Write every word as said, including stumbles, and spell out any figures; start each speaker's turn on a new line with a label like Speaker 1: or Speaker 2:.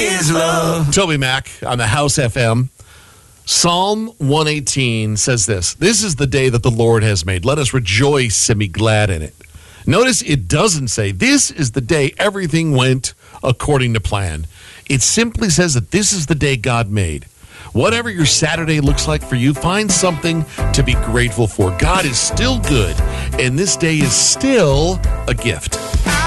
Speaker 1: His love.
Speaker 2: Toby Mac on the House F M. Psalm one eighteen says this. This is the day that the Lord has made. Let us rejoice and be glad in it. Notice it doesn't say this is the day everything went according to plan. It simply says that this is the day God made. Whatever your Saturday looks like for you, find something to be grateful for. God is still good, and this day is still a gift.